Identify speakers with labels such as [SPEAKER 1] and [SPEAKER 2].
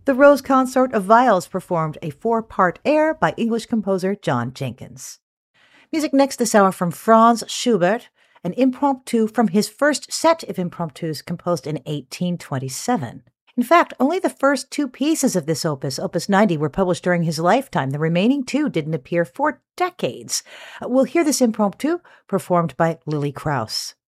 [SPEAKER 1] The Rose Consort of Viols performed a 4-part air by English composer John Jenkins. Music next this hour from Franz Schubert, an impromptu from his first set of impromptus composed in 1827. In fact, only the first 2 pieces of this opus, Opus 90, were published during his lifetime. The remaining 2 didn't appear for decades. We'll hear this impromptu performed by Lily Krauss.